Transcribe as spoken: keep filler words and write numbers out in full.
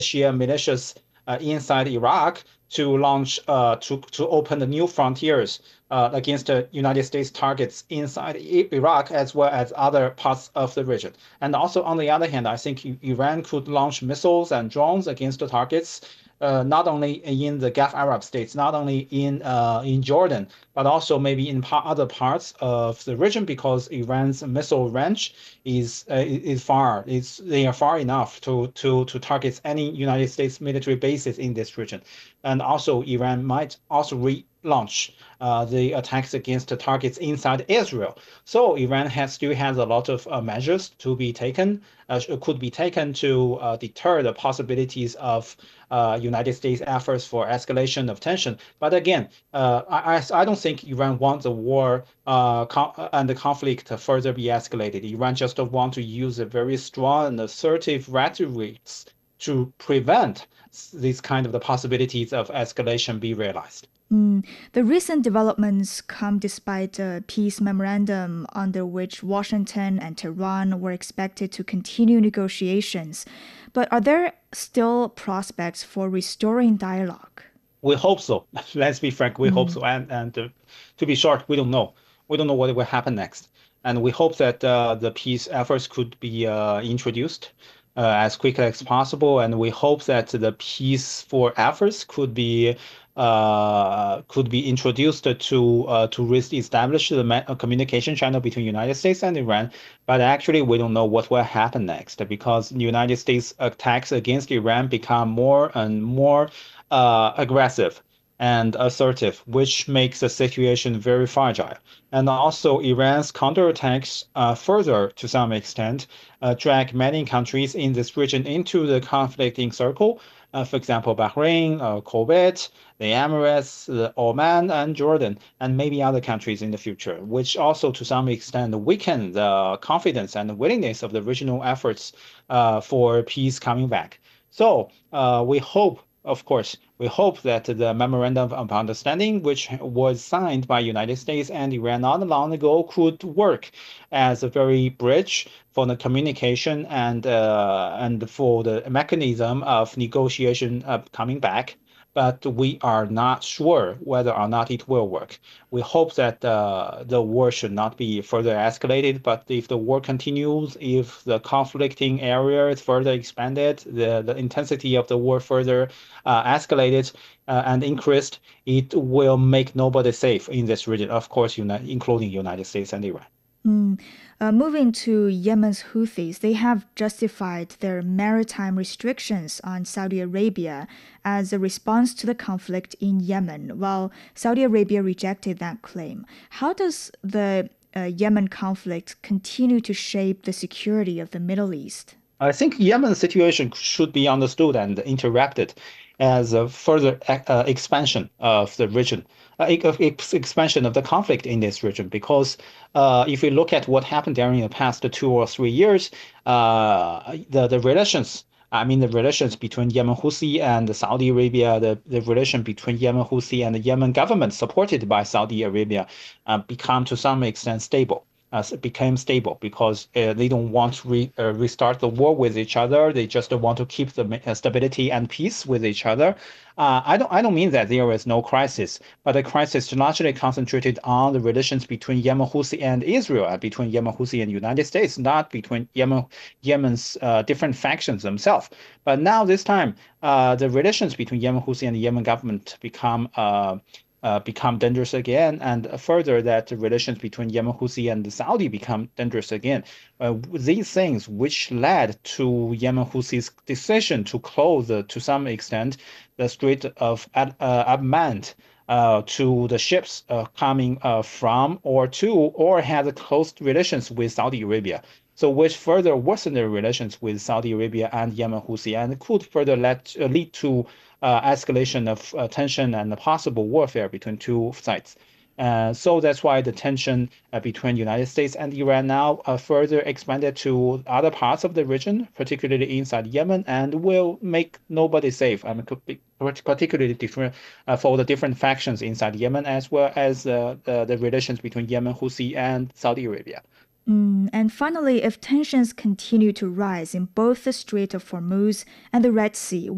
Shia militias uh, inside Iraq to launch uh, to to open the new frontiers uh, against the United States targets inside Iraq as well as other parts of the region. And also on the other hand, I think Iran could launch missiles and drones against the targets. Uh, not only in the Gulf Arab states, not only in uh, in Jordan, but also maybe in pa other parts of the region, because Iran's missile range is uh, is far. It's they are far enough to to to target any United States military bases in this region, and also Iran might also relaunch uh, the attacks against the targets inside Israel. So Iran has still has a lot of uh, measures to be taken, uh, could be taken to uh, deter the possibilities of uh, United States efforts for escalation of tension. But again, uh, I, I don't think Iran wants the war uh, and the conflict to further be escalated. Iran just want to use a very strong and assertive rhetoric to prevent these kind of the possibilities of escalation be realized. Mm, the recent developments come despite a peace memorandum under which Washington and Tehran were expected to continue negotiations. But are there still prospects for restoring dialogue? We hope so. Let's be frank, we hope Mm. so. And and uh, to be short, we don't know. We don't know what will happen next. And we hope that uh, the peace efforts could be uh, introduced uh, as quickly as possible. And we hope that the peaceful efforts could be uh, could be introduced to uh, to re-establish the communication channel between United States and Iran. But actually, we don't know what will happen next, because United States attacks against Iran become more and more uh, aggressive and assertive, which makes the situation very fragile. And also, Iran's counterattacks uh, further, to some extent, uh, drag many countries in this region into the conflicting circle. Uh, for example, Bahrain, uh, Kuwait, the Emirates, the Oman, and Jordan, and maybe other countries in the future, which also, to some extent, weaken the confidence and the willingness of the regional efforts uh, for peace coming back. So uh, we hope, of course, we hope that the memorandum of understanding, which was signed by United States and Iran not long ago, could work as a very bridge for the communication and uh, and for the mechanism of negotiation uh, coming back. But we are not sure whether or not it will work. We hope that uh, the war should not be further escalated, but if the war continues, if the conflicting area is further expanded, the, the intensity of the war further uh, escalated uh, and increased, it will make nobody safe in this region, of course, uni- including United States and Iran. Mm. Uh, moving to Yemen's Houthis, they have justified their maritime restrictions on Saudi Arabia as a response to the conflict in Yemen, while Saudi Arabia rejected that claim. How does the uh, Yemen conflict continue to shape the security of the Middle East? I think Yemen's situation should be understood and interpreted as a further uh, expansion of the region, uh, ex expansion of the conflict in this region. Because uh, if we look at what happened during the past two or three years, uh, the the relations. I mean, the relations between Yemen Houthi and Saudi Arabia, the, the relation between Yemen Houthi and the Yemen government supported by Saudi Arabia, uh, become to some extent stable uh, became stable, because uh, they don't want to re, uh, restart the war with each other. They just want to keep the uh, stability and peace with each other. Uh, I don't I don't mean that there is no crisis, but the crisis is largely concentrated on the relations between Yemen Houthi and Israel, and between Yemen Houthi and United States, not between Yemen Yemen's uh, different factions themselves. But now this time, uh, the relations between Yemen Houthi and the Yemen government become uh, uh, become dangerous again, and further that the relations between Yemen Houthi and Saudi become dangerous again. Uh, these things, which led to Yemen Houthi's decision to close, uh, to some extent, the Strait of Ad, uh, Abmand uh, to the ships uh, coming uh, from or to or had close relations with Saudi Arabia. So, which further worsened the relations with Saudi Arabia and Yemen Houthi, and could further let, uh, lead to uh, escalation of uh, tension and possible warfare between two sides. Uh, so that's why the tension uh, between United States and Iran now uh, further expanded to other parts of the region, particularly inside Yemen, and will make nobody safe. I mean, could be particularly different uh, for the different factions inside Yemen, as well as uh, the, the relations between Yemen Houthi and Saudi Arabia. Mm, and finally, if tensions continue to rise in both the Strait of Hormuz and the Red Sea,